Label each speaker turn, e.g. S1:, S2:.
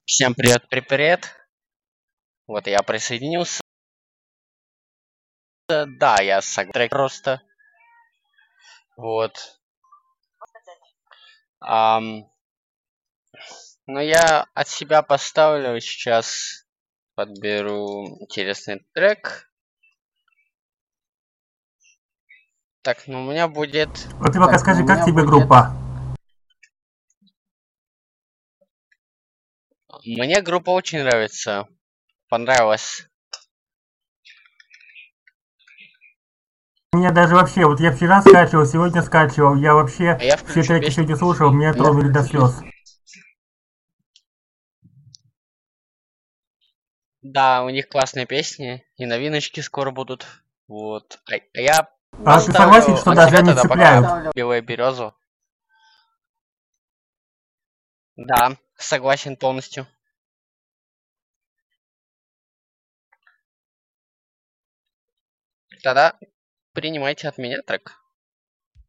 S1: Всем привет. Вот я присоединился. Да, я трек просто. Вот. Но я от себя поставлю сейчас. Подберу интересный трек. Так, ну у меня будет...
S2: Вот ты пока скажи, как тебе группа?
S1: Мне группа очень нравится. Понравилась.
S2: Мне даже вообще, вот я вчера скачивал, сегодня скачивал, я вообще
S1: Я
S2: все
S1: включу
S2: треки
S1: песню.
S2: сегодня слушал, меня тронули до слез.
S1: Да, у них классные песни. И новиночки скоро будут. Вот. А я
S2: А ты согласен,
S1: поставлю
S2: что
S1: от
S2: даже
S1: себя
S2: они
S1: тогда
S2: цепляют?
S1: пока белую березу. Да, согласен полностью. Тогда принимайте от меня трек.